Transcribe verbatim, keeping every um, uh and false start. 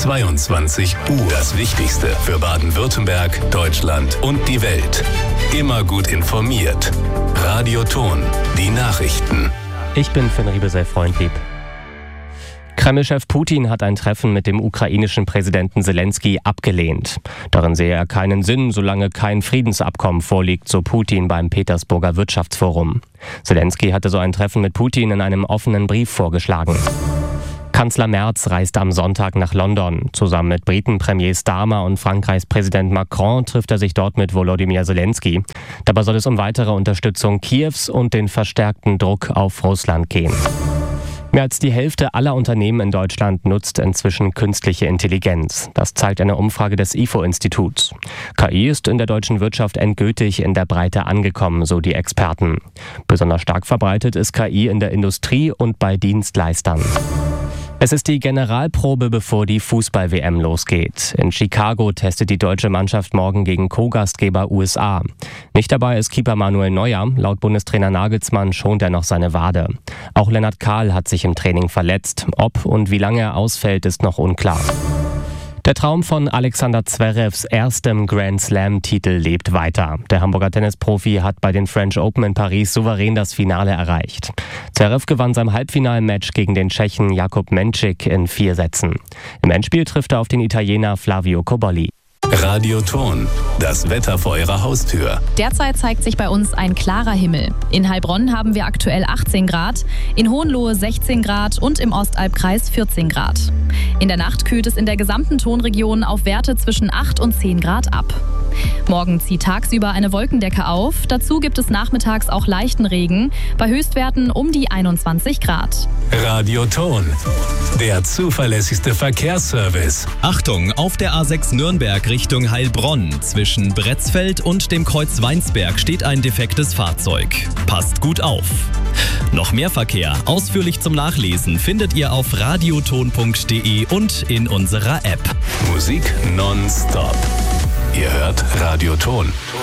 zweiundzwanzig Uhr. Das Wichtigste für Baden-Württemberg, Deutschland und die Welt. Immer gut informiert. Radio Ton, die Nachrichten. Ich bin Finn Riebesell, Freund lieb. Kreml-Chef Putin hat ein Treffen mit dem ukrainischen Präsidenten Zelensky abgelehnt. Darin sehe er keinen Sinn, solange kein Friedensabkommen vorliegt, so Putin beim Petersburger Wirtschaftsforum. Zelensky hatte so ein Treffen mit Putin in einem offenen Brief vorgeschlagen. Kanzler Merz reist am Sonntag nach London. Zusammen mit Briten-Premier Starmer und Frankreichs Präsident Macron trifft er sich dort mit Volodymyr Zelensky. Dabei soll es um weitere Unterstützung Kiews und den verstärkten Druck auf Russland gehen. Mehr als die Hälfte aller Unternehmen in Deutschland nutzt inzwischen künstliche Intelligenz. Das zeigt eine Umfrage des I F O-Instituts. K I ist in der deutschen Wirtschaft endgültig in der Breite angekommen, so die Experten. Besonders stark verbreitet ist K I in der Industrie und bei Dienstleistern. Es ist die Generalprobe, bevor die Fußball-W M losgeht. In Chicago testet die deutsche Mannschaft morgen gegen Co-Gastgeber U S A. Nicht dabei ist Keeper Manuel Neuer. Laut Bundestrainer Nagelsmann schont er noch seine Wade. Auch Lennart Kahl hat sich im Training verletzt. Ob und wie lange er ausfällt, ist noch unklar. Der Traum von Alexander Zverevs erstem Grand Slam-Titel lebt weiter. Der Hamburger Tennisprofi hat bei den French Open in Paris souverän das Finale erreicht. Zverev gewann sein Halbfinalmatch gegen den Tschechen Jakub Menčík in vier Sätzen. Im Endspiel trifft er auf den Italiener Flavio Cobolli. Radio Ton, das Wetter vor Ihrer Haustür. Derzeit zeigt sich bei uns ein klarer Himmel. In Heilbronn haben wir aktuell achtzehn Grad, in Hohenlohe sechzehn Grad und im Ostalbkreis vierzehn Grad. In der Nacht kühlt es in der gesamten Tonregion auf Werte zwischen acht und zehn Grad ab. Morgen zieht tagsüber eine Wolkendecke auf. Dazu gibt es nachmittags auch leichten Regen, bei Höchstwerten um die einundzwanzig Grad. Radio Ton, der zuverlässigste Verkehrsservice. Achtung, auf der A sechs Nürnberg Richtung Heilbronn. Zwischen Bretzfeld und dem Kreuz Weinsberg steht ein defektes Fahrzeug. Passt gut auf. Noch mehr Verkehr, ausführlich zum Nachlesen, findet ihr auf radioton punkt de und in unserer App. Musik nonstop. Ihr hört Radio Ton.